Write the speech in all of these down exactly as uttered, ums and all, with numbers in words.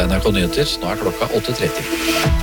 til N R K Nyheter. Nå er klokka åtte tretti.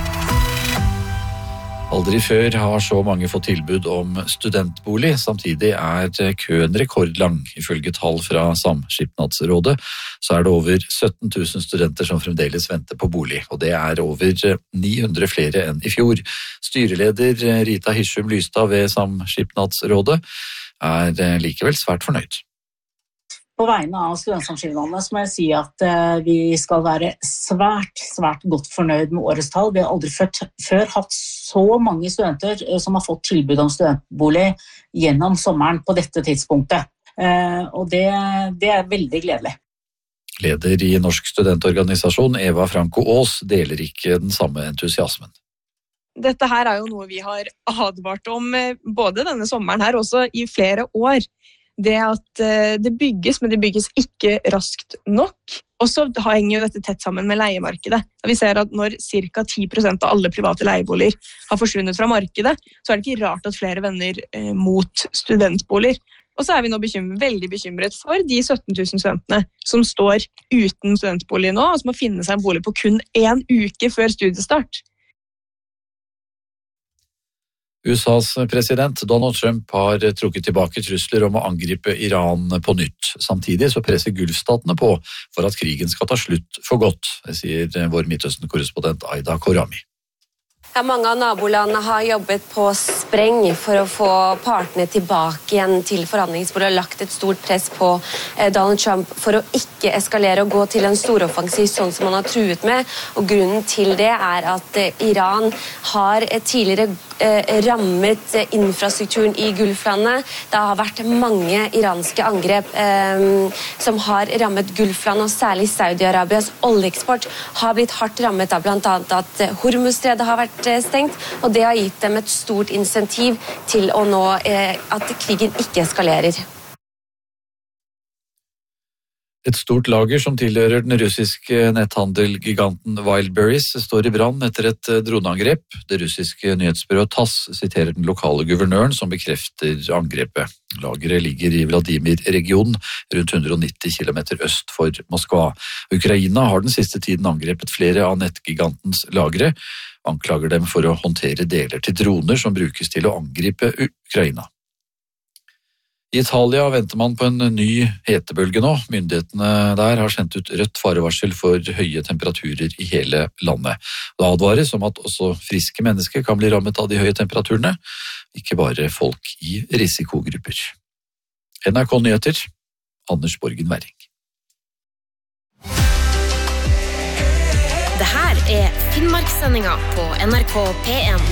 Aldri før har så mange fått tilbud om studentbolig. Samtidig er køen rekordlang. Ifølge tall fra Samskipnadsrådet så er det over sytten tusen studenter som fremdeles venter på bolig, og det er over ni hundre flere enn i fjor. Styreleder Rita Hirschum Lystad ved Samskipnadsrådet er likevel svært fornøyd. På vegne av studentsamskipnadene så må jeg si at vi skal være svært, svært godt fornøyd med årets tall. Vi har aldri før, før hatt så mange studenter som har fått tilbud om studentbolig gjennom sommeren på dette tidspunktet. Og det, det er veldig gledelig. Leder i Norsk studentorganisasjon, Eva Franco Aas, deler ikke den samme entusiasmen. Dette her er jo noe vi har advart om både denne sommeren her, også i flere år. Det at det bygges, men det bygges ikke raskt nok. Og så henger jo dette tett sammen med leiemarkedet. Vi ser at når ca ti prosent av alle private leieboliger har forsvunnet fra markedet, så er det ikke rart at flere vender mot studentboliger. Og så er vi nå bekymret, veldig bekymret for de sytten tusen studentene som står uten studentbolig nå, og som må finne seg en bolig på kun en uke før studiestart. U S A's president Donald Trump har trukket tilbake trusler om å angripe Iran på nytt. Samtidig så presser Gulfstatene på for at krigen skal ta slutt for godt, sier vår Midtøsten-korrespondent Aida Korami. Ja, mange av nabolandene har jobbet på spreng for å få partene tilbake igjen til forhandlingsbordet og lagt et stort press på Donald Trump for å ikke eskalere og gå til en storoffensiv sånn som han har truet med. Og grunnen til det er at Iran har tidligere rammet infrastrukturen i Gulflandet. Det har vært mange iranske angrep eh, som har rammet Gulflandet, og særlig Saudi-Arabias oljeeksport har blitt hardt rammet av blant annet at Hormuzstredet har vært stengt, og det har gitt dem et stort insentiv til å nå eh, at krigen ikke eskalerer. Et stort lager som tilhører den russiske netthandelgiganten Wildberries står i brann etter et droneangrep. Det russiske nyhetsbyrået TASS siterer den lokale guvernøren som bekrefter angrepet. Lageret ligger i Vladimir-regionen, rundt hundre og nitti kilometer øst for Moskva. Ukraina har den siste tiden angrepet flere av nettgigantens lagre, anklager dem for å håndtere deler til droner som brukes til å angripe Ukraina. I Italia venter man på en ny hetebølge nå. Myndighetene der har sendt ut rødt farevarsel for høye temperaturer i hele landet. Det advares om at også friske mennesker kan bli rammet av de høye temperaturene, ikke bare folk i risikogrupper. N R K Nyheter, Anders Borgen Werring. Det her er Finnmarkssendinga på N R K P en.